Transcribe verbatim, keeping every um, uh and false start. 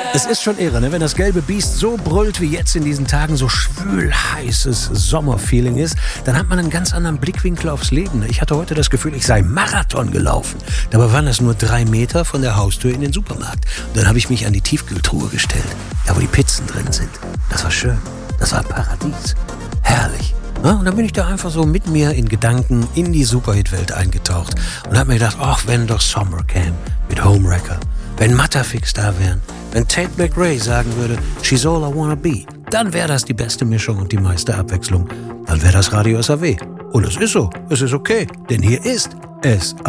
Es ist schon irre, ne? Wenn das gelbe Biest so brüllt wie jetzt in diesen Tagen, so schwül heißes Sommerfeeling ist, dann hat man einen ganz anderen Blickwinkel aufs Leben. Ich hatte heute das Gefühl, ich sei Marathon gelaufen. Dabei waren das nur drei Meter von der Haustür in den Supermarkt. Und dann habe ich mich an die Tiefkühltruhe gestellt, da wo die Pizzen drin sind. Das war schön. Das war Paradies. Herrlich. Ja, und dann bin ich da einfach so mit mir in Gedanken in die Superhit-Welt eingetaucht und habe mir gedacht, ach, wenn doch Summer käme mit Homewrecker, wenn Matterfix da wären, wenn Tate McRae sagen würde, she's all I wanna be, dann wäre das die beste Mischung und die meiste Abwechslung. Dann wäre das Radio S A W. Und es ist so, es ist okay, denn hier ist S A W.